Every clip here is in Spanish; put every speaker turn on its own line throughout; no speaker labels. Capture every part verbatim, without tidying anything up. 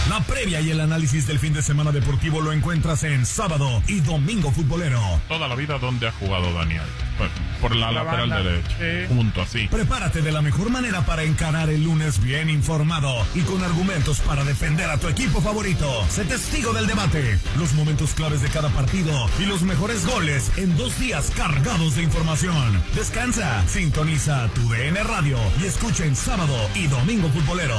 La previa y el análisis del fin de semana deportivo lo encuentras en Sábado y Domingo Futbolero.
Toda la vida, ¿dónde ha jugado Daniel? Pues, por la, la lateral banda. derecha, sí. Junto así.
Prepárate de la mejor manera para encarar el lunes bien informado y con argumentos para defender a tu equipo favorito. Sé testigo del debate, los momentos claves de cada partido y los mejores goles en dos días cargados de información. Descansa, sintoniza tu D N Radio y escucha en Sábado y Domingo Futbolero.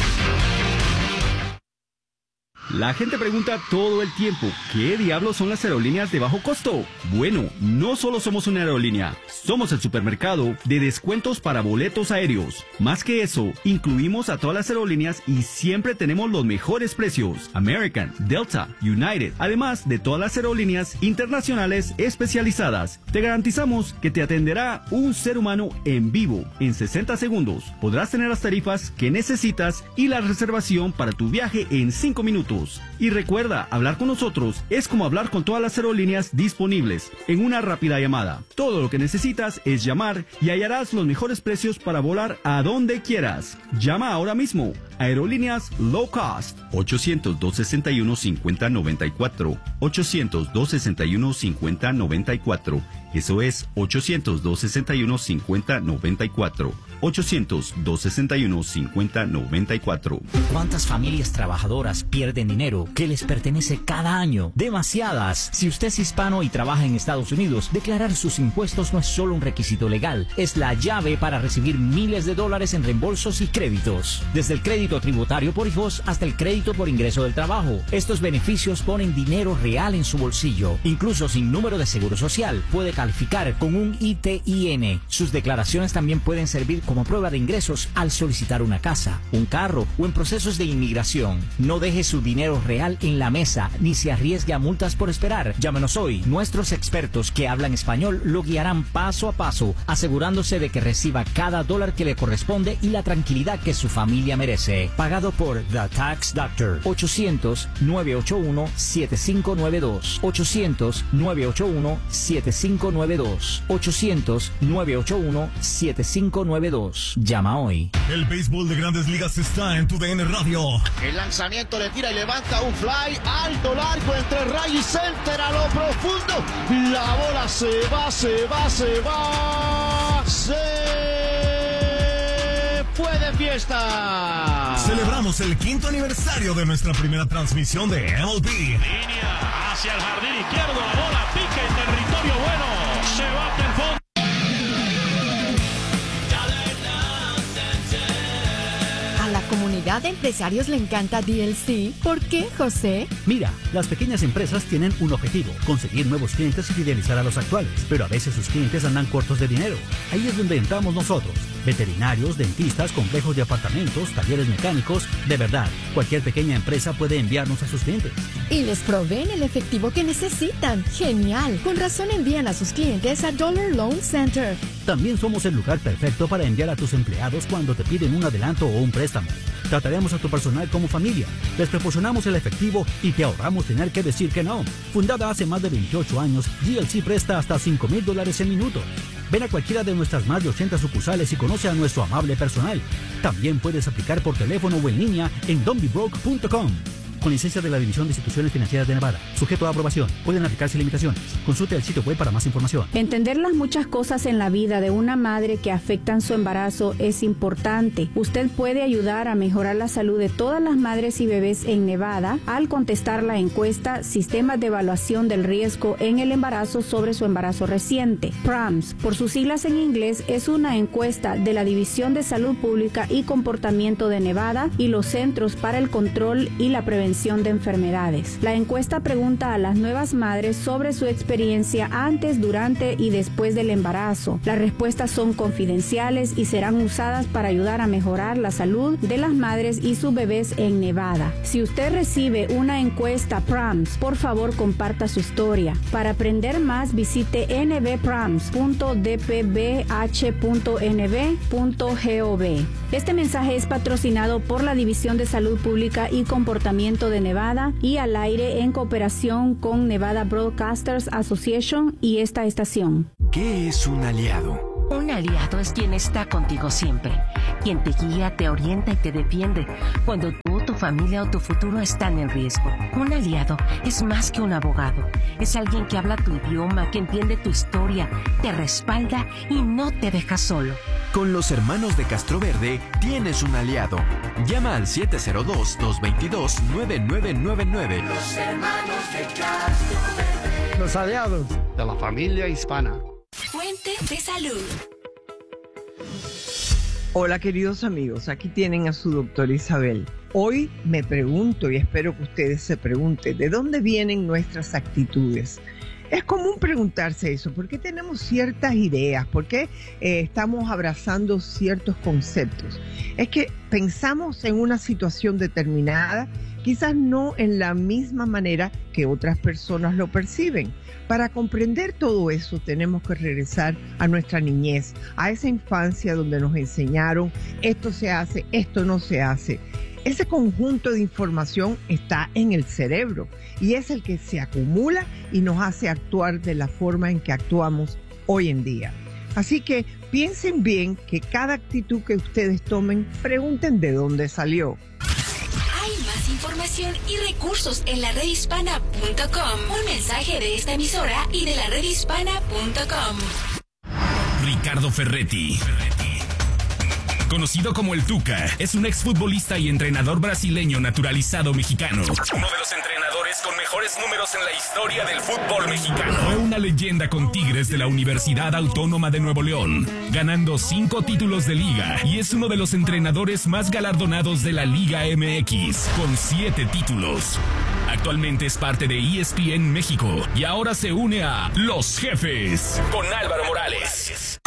La gente pregunta todo el tiempo, ¿qué diablos son las aerolíneas de bajo costo? Bueno, no solo somos una aerolínea, somos el supermercado de descuentos para boletos aéreos. Más que eso, incluimos a todas las aerolíneas y siempre tenemos los mejores precios. American, Delta, United, además de todas las aerolíneas internacionales especializadas. Te garantizamos que te atenderá un ser humano en vivo. En sesenta segundos podrás tener las tarifas que necesitas y la reservación para tu viaje en cinco minutos. Y recuerda, hablar con nosotros es como hablar con todas las aerolíneas disponibles en una rápida llamada. Todo lo que necesitas es llamar y hallarás los mejores precios para volar a donde quieras. Llama ahora mismo. Aerolíneas Low Cost. ochocientos, dos sesenta y uno, cincuenta noventa y cuatro. ochocientos, dos sesenta y uno, cincuenta noventa y cuatro. Eso es ochocientos, dos sesenta y uno, cincuenta noventa y cuatro. ochocientos, dos sesenta y uno, cincuenta noventa y cuatro.
¿Cuántas familias trabajadoras pierden dinero que les pertenece cada año? Demasiadas. Si usted es hispano y trabaja en Estados Unidos, declarar sus impuestos no es solo un requisito legal, es la llave para recibir miles de dólares en reembolsos y créditos. Desde el crédito tributario por hijos hasta el crédito por ingreso del trabajo. Estos beneficios ponen dinero real en su bolsillo. Incluso sin número de seguro social, puede calificar con un I T I N. Sus declaraciones también pueden servir como prueba de ingresos al solicitar una casa, un carro o en procesos de inmigración. No deje su dinero real en la mesa ni se arriesgue a multas por esperar. Llámenos hoy. Nuestros expertos que hablan español lo guiarán paso a paso, asegurándose de que reciba cada dólar que le corresponde y la tranquilidad que su familia merece. Pagado por The Tax Doctor. ochocientos, nueve ocho uno, siete cinco nueve dos. ochocientos, nueve ocho uno, siete cinco nueve dos. ochocientos, nueve ocho uno, siete cinco nueve dos. Llama hoy.
El béisbol de Grandes Ligas está en tu D N Radio.
El lanzamiento le tira y levanta un fly alto, largo, entre right y center a lo profundo. La bola se va, se va, se va. Se fue de fiesta.
Celebramos el quinto aniversario de nuestra primera transmisión de M L B.
Línea hacia el jardín izquierdo, la bola pica en territorio bueno. Se va hasta el fondo.
A la comunidad de empresarios le encanta D L C. ¿Por qué, José?
Mira, las pequeñas empresas tienen un objetivo, conseguir nuevos clientes y fidelizar a los actuales, pero a veces sus clientes andan cortos de dinero. Ahí es donde entramos nosotros. Veterinarios, dentistas, complejos de apartamentos, talleres mecánicos. De verdad, cualquier pequeña empresa puede enviarnos a sus clientes.
Y les proveen el efectivo que necesitan. ¡Genial! Con razón envían a sus clientes a Dollar Loan Center.
También somos el lugar perfecto para enviar a tus empleados cuando te piden un adelanto o un préstamo. Trataremos a tu personal como familia, les proporcionamos el efectivo y te ahorramos tener que decir que no. Fundada hace más de veintiocho años, G L C presta hasta cinco mil dólares en minutos. Ven a cualquiera de nuestras más de ochenta sucursales y conoce a nuestro amable personal. También puedes aplicar por teléfono o en línea en don't be broke punto com. Con licencia de la División de Instituciones Financieras de Nevada. Sujeto a aprobación. Pueden aplicarse limitaciones. Consulte el sitio web para más información.
Entender las muchas cosas en la vida de una madre que afectan su embarazo es importante. Usted puede ayudar a mejorar la salud de todas las madres y bebés en Nevada al contestar la encuesta Sistemas de Evaluación del Riesgo en el Embarazo sobre su embarazo reciente. P R A M S, por sus siglas en inglés, es una encuesta de la División de Salud Pública y Comportamiento de Nevada y los Centros para el Control y la Prevención de enfermedades. La encuesta pregunta a las nuevas madres sobre su experiencia antes, durante y después del embarazo. Las respuestas son confidenciales y serán usadas para ayudar a mejorar la salud de las madres y sus bebés en Nevada. Si usted recibe una encuesta P R A M S, por favor comparta su historia. Para aprender más, visite n b p r a m s punto d p b h punto n b punto gov. Este mensaje es patrocinado por la División de Salud Pública y Comportamiento de Nevada y al aire en cooperación con Nevada Broadcasters Association y esta estación.
¿Qué es un aliado?
Un aliado es quien está contigo siempre, quien te guía, te orienta y te defiende cuando tú tu familia o tu futuro están en riesgo. Un aliado es más que un abogado. Es alguien que habla tu idioma, que entiende tu historia, te respalda y no te deja solo.
Con los hermanos de Castroverde tienes un aliado. Llama al siete cero dos, dos dos dos, nueve nueve nueve nueve.
Los hermanos de Castroverde.
Los aliados de la familia hispana.
Fuente de salud.
Hola queridos amigos, aquí tienen a su doctora Isabel. Hoy me pregunto y espero que ustedes se pregunten, ¿de dónde vienen nuestras actitudes? Es común preguntarse eso, ¿por qué tenemos ciertas ideas? ¿Por qué eh, estamos abrazando ciertos conceptos? Es que pensamos en una situación determinada, quizás no en la misma manera que otras personas lo perciben. Para comprender todo eso tenemos que regresar a nuestra niñez, a esa infancia donde nos enseñaron esto se hace, esto no se hace. Ese conjunto de información está en el cerebro y es el que se acumula y nos hace actuar de la forma en que actuamos hoy en día. Así que piensen bien que cada actitud que ustedes tomen, pregunten de dónde salió.
Hay más información y recursos en la red hispana punto com. Un mensaje de esta emisora y de la red hispana punto com.
Ricardo Ferretti, conocido como el Tuca, es un exfutbolista y entrenador brasileño naturalizado mexicano. Uno de los entrenadores con mejores números en la historia del fútbol mexicano. Fue una leyenda con Tigres de la Universidad Autónoma de Nuevo León, ganando cinco títulos de liga, y es uno de los entrenadores más galardonados de la Liga M X, con siete títulos. Actualmente es parte de E S P N México y ahora se une a Los Jefes con Álvaro Morales.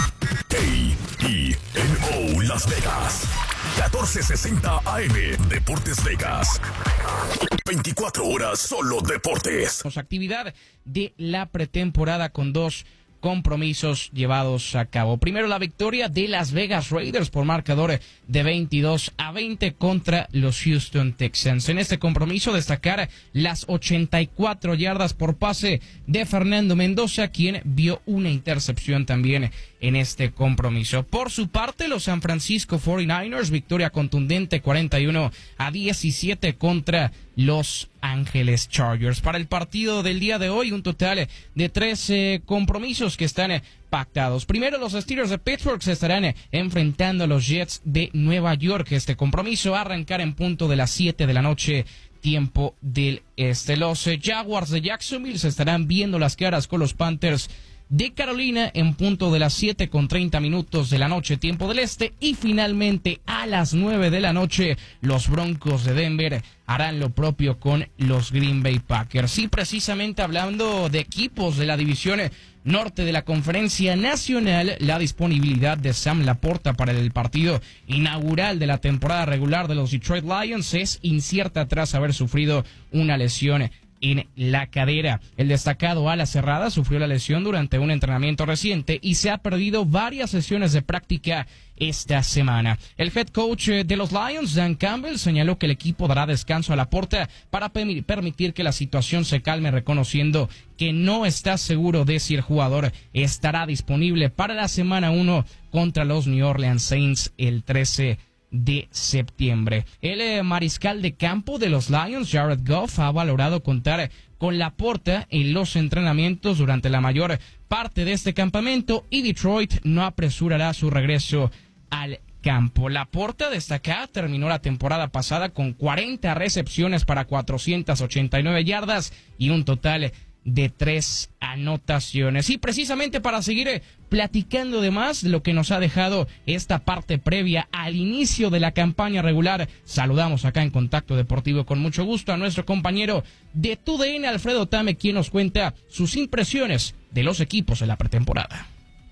A E N O Las Vegas, catorce sesenta A M, Deportes Vegas. veinticuatro horas solo deportes.
Actividad de la pretemporada con dos compromisos llevados a cabo. Primero, la victoria de Las Vegas Raiders por marcador de veintidós a veinte contra los Houston Texans. En este compromiso destacar las ochenta y cuatro yardas por pase de Fernando Mendoza, quien vio una intercepción también en este compromiso. Por su parte, los San Francisco cuarenta y nueve ers, victoria contundente cuarenta y uno a diecisiete contra Los Ángeles Chargers. Para el partido del día de hoy, un total de trece compromisos que están pactados. Primero, los Steelers de Pittsburgh se estarán enfrentando a los Jets de Nueva York. Este compromiso va a arrancar en punto de las siete de la noche, tiempo del este. Los Jaguars de Jacksonville se estarán viendo las caras con los Panthers de Carolina en punto de las siete con treinta minutos de la noche, tiempo del este. Y finalmente a las nueve de la noche, los Broncos de Denver harán lo propio con los Green Bay Packers. Y precisamente hablando de equipos de la división norte de la Conferencia Nacional, la disponibilidad de Sam Laporta para el partido inaugural de la temporada regular de los Detroit Lions es incierta tras haber sufrido una lesión en la cadera. El destacado ala cerrada sufrió la lesión durante un entrenamiento reciente y se ha perdido varias sesiones de práctica esta semana. El head coach de los Lions, Dan Campbell, señaló que el equipo dará descanso a Laporta para permitir que la situación se calme, reconociendo que no está seguro de si el jugador estará disponible para la semana uno contra los New Orleans Saints el trece de septiembre. El eh, mariscal de campo de los Lions, Jared Goff, ha valorado contar con Laporta en los entrenamientos durante la mayor parte de este campamento y Detroit no apresurará su regreso al campo. Laporta, destacada, terminó la temporada pasada con cuarenta recepciones para cuatrocientas ochenta y nueve yardas y un total de tres anotaciones. Y precisamente para seguir platicando de más de lo que nos ha dejado esta parte previa al inicio de la campaña regular, saludamos acá en Contacto Deportivo con mucho gusto a nuestro compañero de T U D N, Alfredo Tame, quien nos cuenta sus impresiones de los equipos en la pretemporada.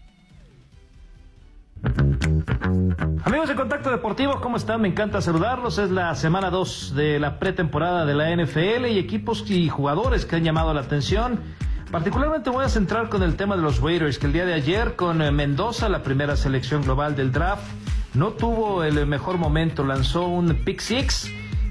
Amigos de Contacto Deportivo, ¿cómo están? Me encanta saludarlos. Es la semana dos de la pretemporada de la N F L y equipos y jugadores que han llamado la atención. Particularmente voy a centrar con el tema de los Raiders, que el día de ayer con Mendoza, la primera selección global del draft, no tuvo el mejor momento, lanzó un pick six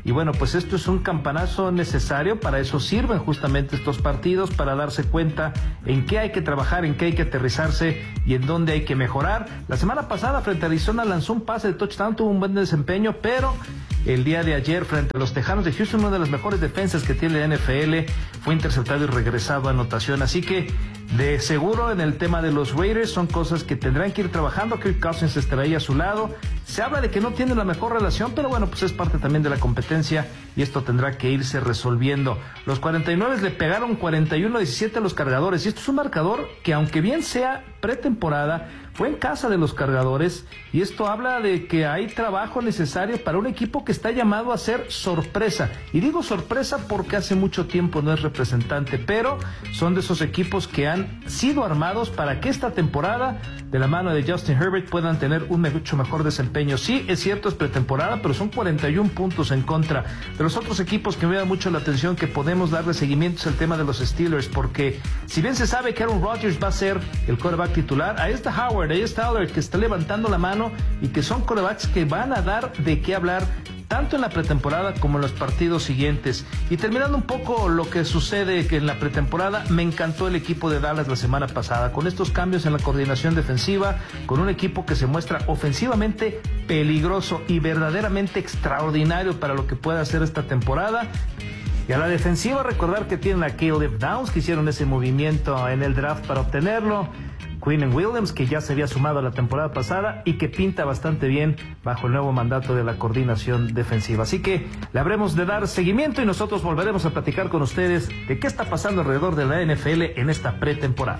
y bueno, pues esto es un campanazo necesario. Para eso sirven justamente estos partidos, para darse cuenta en qué hay que trabajar, en qué hay que aterrizarse y en dónde hay que mejorar. La semana pasada frente a Arizona lanzó un pase de touchdown, tuvo un buen desempeño, pero el día de ayer frente a los Tejanos de Houston, una de las mejores defensas que tiene la N F L, fue interceptado y regresado a anotación. Así que de seguro en el tema de los Raiders son cosas que tendrán que ir trabajando. Kirk Cousins estará ahí a su lado. Se habla de que no tienen la mejor relación, pero bueno, pues es parte también de la competencia y esto tendrá que irse resolviendo. Los cuarenta y nueve le pegaron cuarenta y uno a diecisiete a los Cargadores, y esto es un marcador que, aunque bien sea pretemporada, fue en casa de los Cargadores, y esto habla de que hay trabajo necesario para un equipo que está llamado a ser sorpresa. Y digo sorpresa porque hace mucho tiempo no es representante, pero son de esos equipos que han sido armados para que esta temporada, de la mano de Justin Herbert, puedan tener un mucho mejor desempeño. Sí, es cierto, es pretemporada, pero son cuarenta y uno puntos en contra de los otros equipos que me llama mucho la atención que podemos darle seguimiento. Es el tema de los Steelers, porque si bien se sabe que Aaron Rodgers va a ser el quarterback titular, ahí está Howard, ahí está Aller, que está levantando la mano, y que son quarterbacks que van a dar de qué hablar tanto en la pretemporada como en los partidos siguientes. Y terminando un poco lo que sucede que en la pretemporada, me encantó el equipo de Dallas la semana pasada, con estos cambios en la coordinación defensiva, con un equipo que se muestra ofensivamente peligroso y verdaderamente extraordinario para lo que pueda hacer esta temporada. Y a la defensiva, recordar que tienen a Caleb Downs, que hicieron ese movimiento en el draft para obtenerlo. Quinnen Williams, que ya se había sumado a la temporada pasada y que pinta bastante bien bajo el nuevo mandato de la coordinación defensiva. Así que le habremos de dar seguimiento y nosotros volveremos a platicar con ustedes de qué está pasando alrededor de la N F L en esta pretemporada.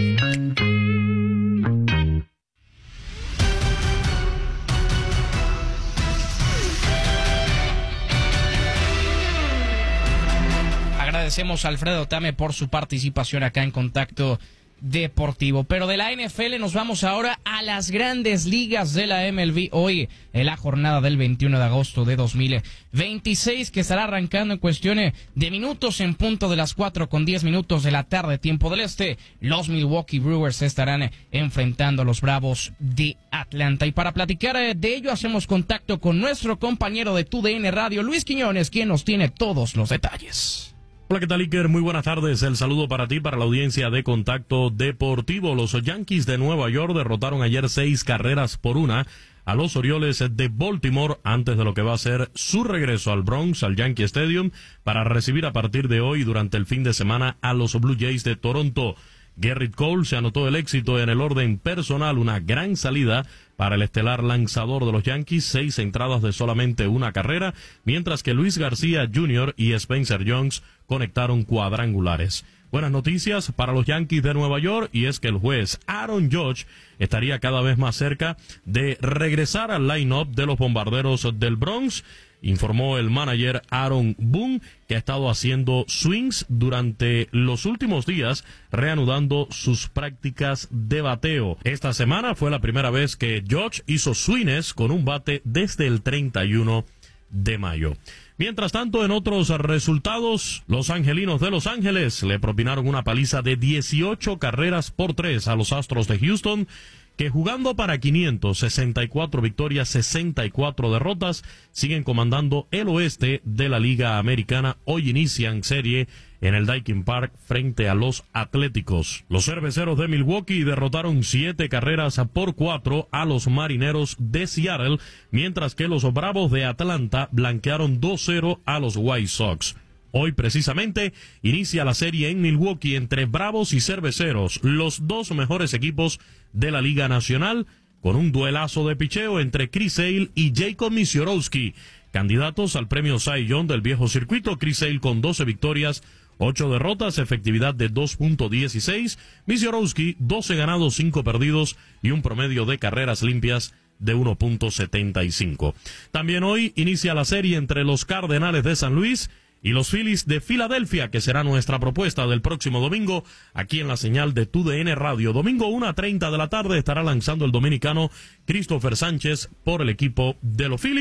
Agradecemos a Alfredo Tame por su participación acá en Contacto Deportivo. Pero de la N F L nos vamos ahora a las grandes ligas de la M L B. Hoy en la jornada del veintiuno de agosto de dos mil veintiséis, que estará arrancando en cuestión de minutos, en punto de las cuatro con diez minutos de la tarde, tiempo del este. Los Milwaukee Brewers estarán enfrentando a los Bravos de Atlanta. Y para platicar de ello hacemos contacto con nuestro compañero de T U D N Radio, Luis Quiñones, quien nos tiene todos los detalles.
Hola, ¿qué tal, Iker? Muy buenas tardes. El saludo para ti, para la audiencia de Contacto Deportivo. Los Yankees de Nueva York derrotaron ayer seis carreras por una a los Orioles de Baltimore antes de lo que va a ser su regreso al Bronx, al Yankee Stadium, para recibir a partir de hoy durante el fin de semana a los Blue Jays de Toronto. Gerrit Cole se anotó el éxito en el orden personal, una gran salida para el estelar lanzador de los Yankees, seis entradas de solamente una carrera, mientras que Luis García junior y Spencer Jones conectaron cuadrangulares. Buenas noticias para los Yankees de Nueva York, y es que el juez Aaron Judge estaría cada vez más cerca de regresar al line-up de los Bombarderos del Bronx. Informó el manager Aaron Boone, que ha estado haciendo swings durante los últimos días, reanudando sus prácticas de bateo. Esta semana fue la primera vez que Judge hizo swings con un bate desde el treinta y uno de mayo. Mientras tanto, en otros resultados, los Angelinos de Los Ángeles le propinaron una paliza de dieciocho carreras por tres a los Astros de Houston, que jugando para quinientos, sesenta y cuatro victorias, sesenta y cuatro derrotas, siguen comandando el oeste de la Liga Americana. Hoy inician serie en el Daikin Park frente a los Atléticos. Los Cerveceros de Milwaukee derrotaron siete carreras por cuatro a los Marineros de Seattle, mientras que los Bravos de Atlanta blanquearon dos cero a los White Sox. Hoy precisamente inicia la serie en Milwaukee entre Bravos y Cerveceros, los dos mejores equipos de la Liga Nacional, con un duelazo de picheo entre Chris Sale y Jacob Misiorowski, candidatos al premio Cy Young del viejo circuito. Chris Sale con doce victorias, ocho derrotas, efectividad de dos punto dieciséis. Misiorowski, doce ganados, cinco perdidos y un promedio de carreras limpias de uno punto setenta y cinco. También hoy inicia la serie entre los Cardenales de San Luis y los Phillies de Filadelfia, que será nuestra propuesta del próximo domingo, aquí en la señal de T U D N Radio. Domingo una treinta de la tarde estará lanzando el dominicano Christopher Sánchez por el equipo de los Phillies,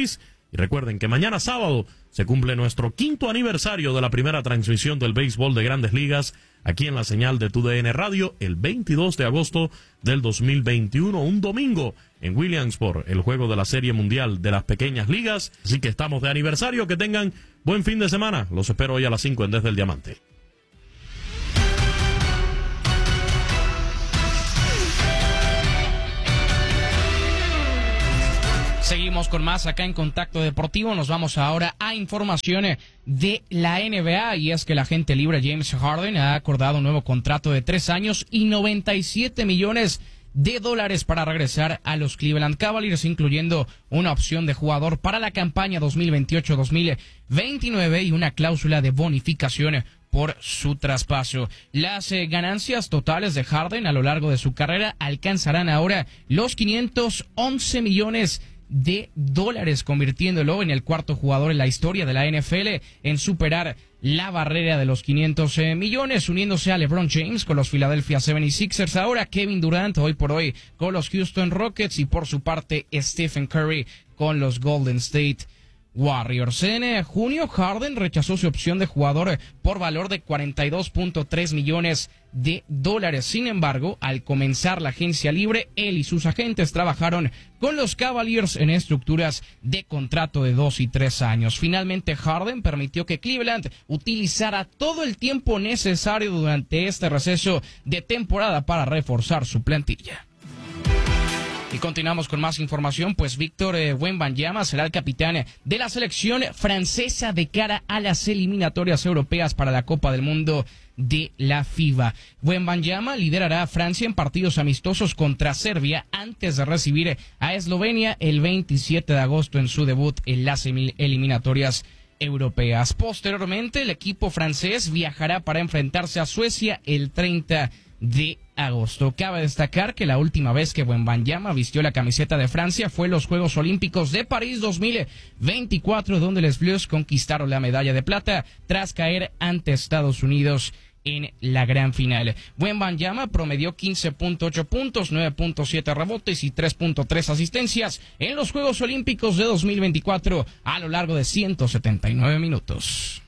Y recuerden que mañana sábado se cumple nuestro quinto aniversario de la primera transmisión del béisbol de Grandes Ligas aquí en la señal de T U D N Radio el veintidós de agosto del dos mil veintiuno, un domingo en Williamsport, el juego de la Serie Mundial de las Pequeñas Ligas. Así que estamos de aniversario, que tengan buen fin de semana. Los espero hoy a las cinco en Desde el Diamante.
Seguimos con más acá en Contacto Deportivo. Nos vamos ahora a informaciones de la N B A, y es que el agente libre James Harden ha acordado un nuevo contrato de tres años y noventa y siete millones de dólares para regresar a los Cleveland Cavaliers, incluyendo una opción de jugador para la campaña dos mil veintiocho dos mil veintinueve y una cláusula de bonificación por su traspaso. Las eh, ganancias totales de Harden a lo largo de su carrera alcanzarán ahora los quinientos once millones de dólares, convirtiéndolo en el cuarto jugador en la historia de la N F L en superar la barrera de los quinientos millones, uniéndose a LeBron James con los Philadelphia setenta y seis ers, ahora Kevin Durant hoy por hoy con los Houston Rockets y por su parte Stephen Curry con los Golden State Warriors. En junio, Harden rechazó su opción de jugador por valor de cuarenta y dos punto tres millones de dólares. Sin embargo, al comenzar la agencia libre, él y sus agentes trabajaron con los Cavaliers en estructuras de contrato de dos y tres años. Finalmente, Harden permitió que Cleveland utilizara todo el tiempo necesario durante este receso de temporada para reforzar su plantilla. Y continuamos con más información, pues Víctor eh, Wembanyama será el capitán de la selección francesa de cara a las eliminatorias europeas para la Copa del Mundo de la FIBA. Wembanyama liderará a Francia en partidos amistosos contra Serbia antes de recibir a Eslovenia el veintisiete de agosto en su debut en las eliminatorias europeas. Posteriormente, el equipo francés viajará para enfrentarse a Suecia el treinta de agosto. Cabe destacar que la última vez que Wembanyama vistió la camiseta de Francia fue en los Juegos Olímpicos de París dos mil veinticuatro, donde les Bleus conquistaron la medalla de plata tras caer ante Estados Unidos en la gran final. Wembanyama promedió quince punto ocho puntos, nueve punto siete rebotes y tres punto tres asistencias en los Juegos Olímpicos de dos mil veinticuatro a lo largo de ciento setenta y nueve minutos.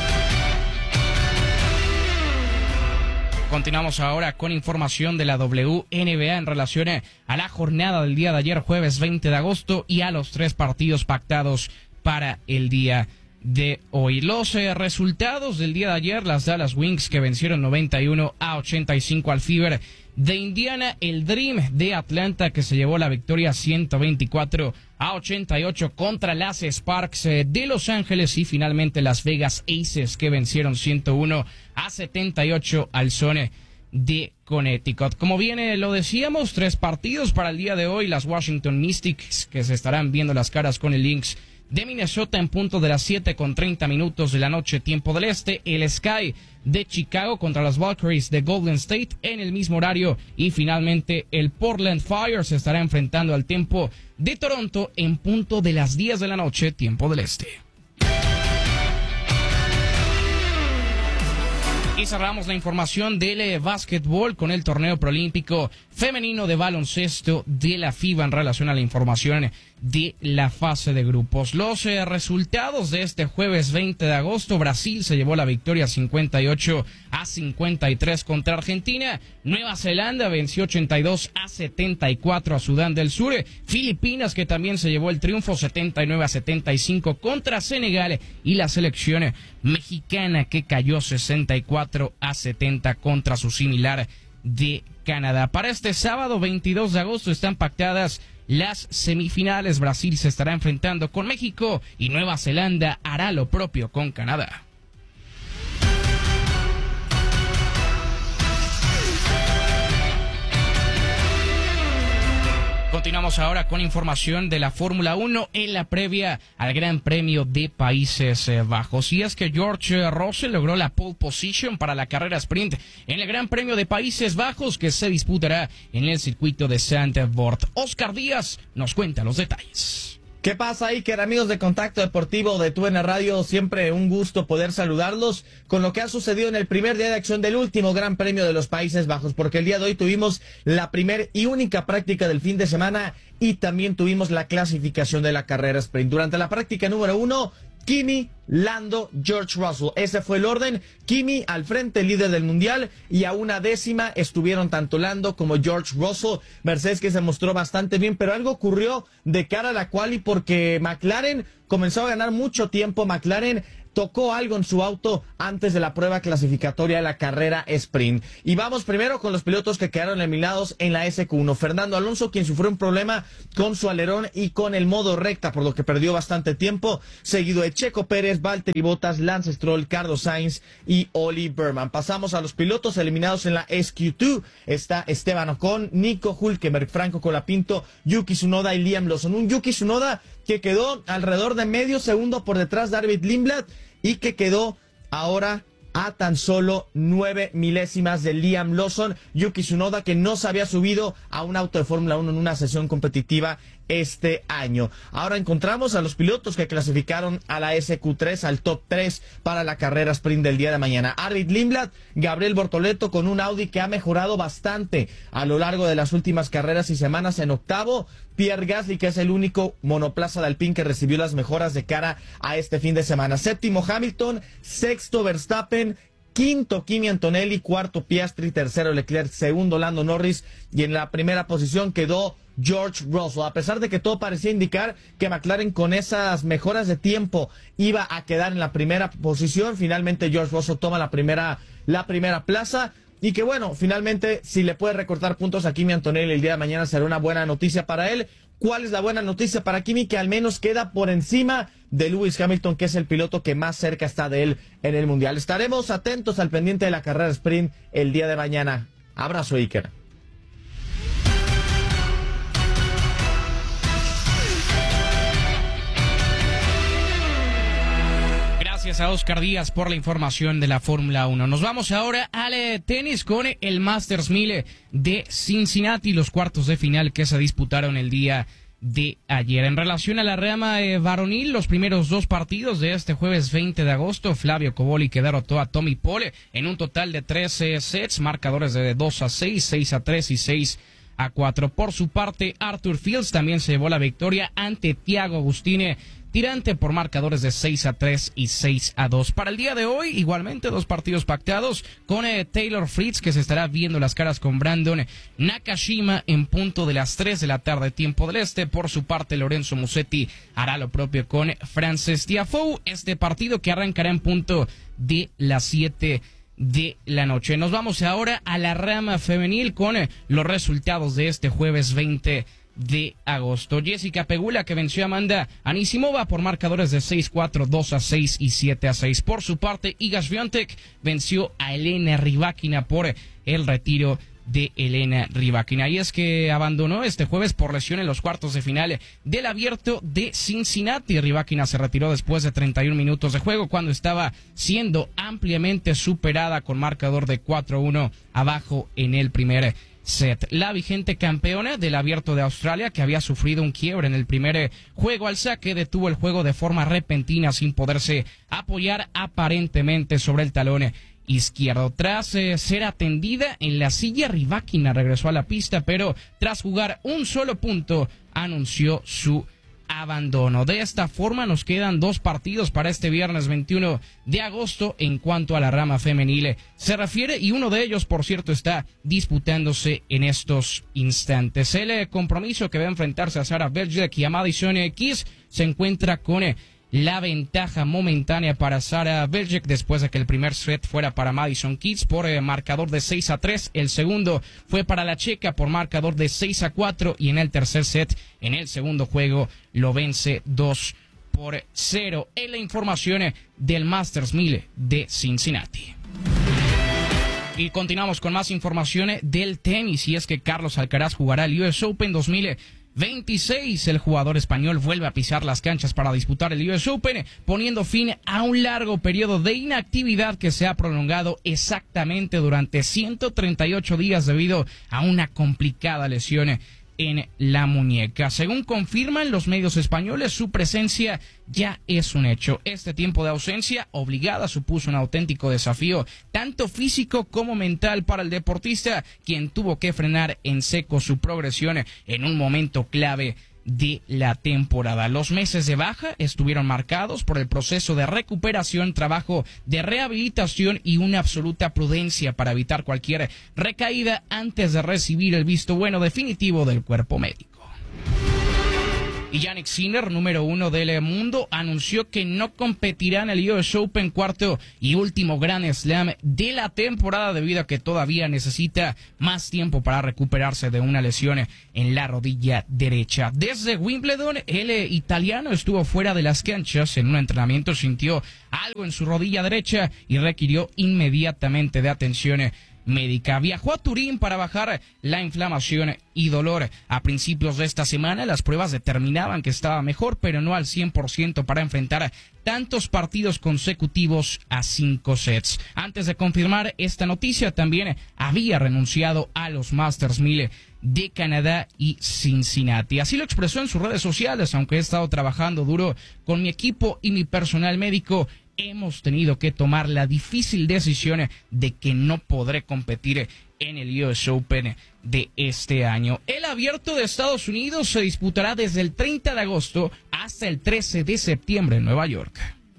Continuamos ahora con información de la W N B A en relación a la jornada del día de ayer, jueves veinte de agosto, y a los tres partidos pactados para el día de hoy. Los eh, resultados del día de ayer: las Dallas Wings, que vencieron noventa y uno a ochenta y cinco al Fever de Indiana; el Dream de Atlanta, que se llevó la victoria ciento veinticuatro a ochenta y ocho contra las Sparks eh, de Los Ángeles; y finalmente las Vegas Aces, que vencieron ciento uno a setenta y ocho al Zone de Connecticut. Como bien eh, lo decíamos, tres partidos para el día de hoy: las Washington Mystics, que se estarán viendo las caras con el Lynx de Minnesota en punto de las siete con treinta minutos de la noche, tiempo del este; el Sky de Chicago contra las Valkyries de Golden State en el mismo horario; y finalmente el Portland Fire se estará enfrentando al tiempo de Toronto en punto de las diez de la noche, tiempo del este. Y cerramos la información del eh, básquetbol con el torneo preolímpico femenino de baloncesto de la FIBA en relación a la información de la fase de grupos. Los eh, resultados de este jueves veinte de agosto: Brasil se llevó la victoria cincuenta y ocho a cincuenta y tres contra Argentina; Nueva Zelanda venció ochenta y dos a setenta y cuatro a Sudán del Sur; Filipinas, que también se llevó el triunfo setenta y nueve a setenta y cinco contra Senegal; y la selección mexicana, que cayó sesenta y cuatro a setenta contra su similar de Canadá. Para este sábado veintidós de agosto están pactadas las semifinales. Brasil se estará enfrentando con México y Nueva Zelanda hará lo propio con Canadá. Continuamos ahora con información de la Fórmula uno en la previa al Gran Premio de Países Bajos. Y es que George Russell logró la pole position para la carrera sprint en el Gran Premio de Países Bajos, que se disputará en el circuito de Zandvoort. Oscar Díaz nos cuenta los detalles.
¿Qué pasa, Iker? Amigos de Contacto Deportivo de T U D N Radio, siempre un gusto poder saludarlos con lo que ha sucedido en el primer día de acción del último Gran Premio de los Países Bajos, porque el día de hoy tuvimos la primer y única práctica del fin de semana y también tuvimos la clasificación de la carrera sprint. Durante la práctica número uno, Kimi, Lando, George Russell. Ese fue el orden. Kimi al frente, líder del mundial, y a una décima estuvieron tanto Lando como George Russell. Mercedes, que se mostró bastante bien, pero algo ocurrió de cara a la quali porque McLaren comenzó a ganar mucho tiempo. McLaren tocó algo en su auto antes de la prueba clasificatoria de la carrera sprint. Y vamos primero con los pilotos que quedaron eliminados en la S Q uno. Fernando Alonso, quien sufrió un problema con su alerón y con el modo recta, por lo que perdió bastante tiempo, seguido de Checo Pérez, Valtteri Bottas, Lance Stroll, Carlos Sainz y Oli Berman. Pasamos a los pilotos eliminados en la S Q dos. Está Esteban Ocon, Nico Hülkenberg, Franco Colapinto, Yuki Tsunoda y Liam Lawson. Un Yuki Tsunoda que quedó alrededor de medio segundo por detrás de David Lindblad y que quedó ahora a tan solo nueve milésimas de Liam Lawson. Yuki Tsunoda, que no se había subido a un auto de Fórmula uno en una sesión competitiva este año. Ahora encontramos a los pilotos que clasificaron a la S Q tres, al top tres para la carrera sprint del día de mañana. David Lindblad, Gabriel Bortoleto con un Audi que ha mejorado bastante a lo largo de las últimas carreras y semanas en octavo. Pierre Gasly, que es el único monoplaza de Alpine que recibió las mejoras de cara a este fin de semana. Séptimo Hamilton, sexto Verstappen, quinto Kimi Antonelli, cuarto Piastri, tercero Leclerc, segundo Lando Norris y en la primera posición quedó George Russell. A pesar de que todo parecía indicar que McLaren con esas mejoras de tiempo iba a quedar en la primera posición, finalmente George Russell toma la primera, la primera plaza. Y que bueno, finalmente si le puede recortar puntos a Kimi Antonelli el día de mañana será una buena noticia para él. ¿Cuál es la buena noticia para Kimi? Que al menos queda por encima de Lewis Hamilton, que es el piloto que más cerca está de él en el Mundial. Estaremos atentos al pendiente de la carrera sprint el día de mañana. Abrazo, Iker.
Gracias a Oscar Díaz por la información de la Fórmula uno. Nos vamos ahora al eh, tenis con el Masters mil de Cincinnati, los cuartos de final que se disputaron el día de ayer. En relación a la rama eh, varonil, los primeros dos partidos de este jueves veinte de agosto, Flavio Cobolli que derrotó a Tommy Paul en un total de trece sets, marcadores de dos a seis, seis a tres y seis a cuatro. Por su parte, Arthur Fields también se llevó la victoria ante Thiago Agustine Tirante por marcadores de seis a tres y seis a dos. Para el día de hoy, igualmente dos partidos pactados con eh, Taylor Fritz, que se estará viendo las caras con Brandon Nakashima en punto de las tres de la tarde, tiempo del este. Por su parte, Lorenzo Musetti hará lo propio con Frances Tiafoe. Este partido que arrancará en punto de las siete de la noche. Nos vamos ahora a la rama femenil con eh, los resultados de este jueves veinte de agosto. Jessica Pegula que venció a Amanda Anisimova por marcadores de seis cuatro, dos a seis y siete a seis. Por su parte, Iga Swiatek venció a Elena Rybakina por el retiro de Elena Rybakina. Y es que abandonó este jueves por lesión en los cuartos de final del Abierto de Cincinnati. Rybakina se retiró después de treinta y un minutos de juego cuando estaba siendo ampliamente superada con marcador de cuatro a uno abajo en el primer set. La vigente campeona del Abierto de Australia, que había sufrido un quiebre en el primer juego al saque, detuvo el juego de forma repentina sin poderse apoyar aparentemente sobre el talón izquierdo. Tras eh, ser atendida en la silla, Rybakina regresó a la pista, pero tras jugar un solo punto anunció su abandono. De esta forma nos quedan dos partidos para este viernes veintiuno de agosto en cuanto a la rama femenil se refiere, y uno de ellos, por cierto, está disputándose en estos instantes. El compromiso que va a enfrentarse a Sarah Bergek y a Madison Keys se encuentra con la ventaja momentánea para Sarah Bergek después de que el primer set fuera para Madison Keys por eh, marcador de seis a tres, el segundo fue para la checa por marcador de seis a cuatro y en el tercer set, en el segundo juego, lo vence dos por cero. En la información del Masters mil de Cincinnati. Y continuamos con más información del tenis, y es que Carlos Alcaraz jugará el U S Open dos mil veintiséis. El jugador español vuelve a pisar las canchas para disputar el U S Open, poniendo fin a un largo periodo de inactividad que se ha prolongado exactamente durante ciento treinta y ocho días debido a una complicada lesión en la muñeca. Según confirman los medios españoles, su presencia ya es un hecho. Este tiempo de ausencia obligada supuso un auténtico desafío, tanto físico como mental para el deportista, quien tuvo que frenar en seco su progresión en un momento clave de la temporada. Los meses de baja estuvieron marcados por el proceso de recuperación, trabajo de rehabilitación y una absoluta prudencia para evitar cualquier recaída antes de recibir el visto bueno definitivo del cuerpo médico. Y Jannik Sinner, número uno del mundo, anunció que no competirá en el U S Open, cuarto y último Grand Slam de la temporada, debido a que todavía necesita más tiempo para recuperarse de una lesión en la rodilla derecha. Desde Wimbledon, el italiano estuvo fuera de las canchas. En un entrenamiento sintió algo en su rodilla derecha y requirió inmediatamente de atención médica. Viajó a Turín para bajar la inflamación y dolor. A principios de esta semana las pruebas determinaban que estaba mejor, pero no al cien por ciento para enfrentar tantos partidos consecutivos a cinco sets. Antes de confirmar esta noticia, también había renunciado a los Masters mil de Canadá y Cincinnati. Así lo expresó en sus redes sociales: aunque he estado trabajando duro con mi equipo y mi personal médico, hemos tenido que tomar la difícil decisión de que no podré competir en el U S Open de este año. El Abierto de Estados Unidos se disputará desde el treinta de agosto hasta el trece de septiembre en Nueva York.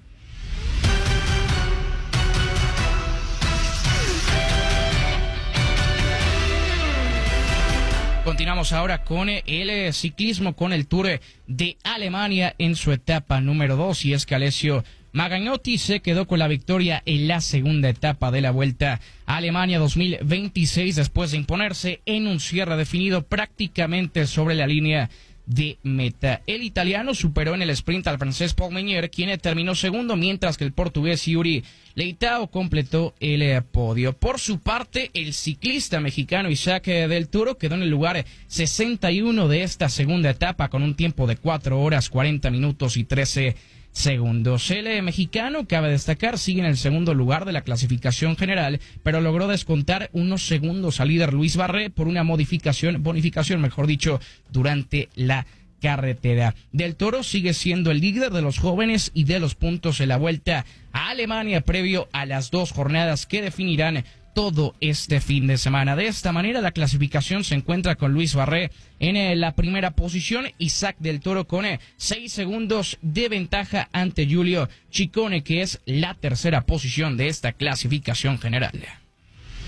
Continuamos ahora con el ciclismo, con el Tour de Alemania en su etapa número dos, y es que Alessio Magagnotti se quedó con la victoria en la segunda etapa de la Vuelta a Alemania dos mil veintiséis, después de imponerse en un cierre definido prácticamente sobre la línea de meta. El italiano superó en el sprint al francés Paul Meunier, quien terminó segundo, mientras que el portugués Yuri Leitao completó el podio. Por su parte, el ciclista mexicano Isaac del Toro quedó en el lugar sesenta y uno de esta segunda etapa, con un tiempo de cuatro horas cuarenta minutos y trece segundos. El mexicano, cabe destacar, sigue en el segundo lugar de la clasificación general, pero logró descontar unos segundos al líder Luis Barré por una modificación, bonificación, mejor dicho, durante la carretera. Del Toro sigue siendo el líder de los jóvenes y de los puntos en la Vuelta a Alemania, previo a las dos jornadas que definirán todo este fin de semana. De esta manera, la clasificación se encuentra con Luis Barré en la primera posición, Isaac del Toro con seis segundos de ventaja ante Giulio Ciccone, que es la tercera posición de esta clasificación general.